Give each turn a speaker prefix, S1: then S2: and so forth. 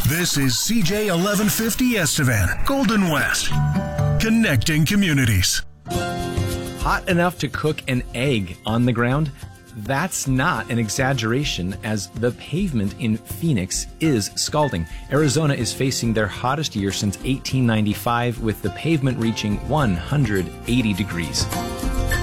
S1: This is CJ 1150 Estevan, Golden West, connecting communities.
S2: Hot enough to cook an egg on the ground? That's not an exaggeration, as the pavement in Phoenix is scalding. Arizona is facing their hottest year since 1895, with the pavement reaching 180 degrees.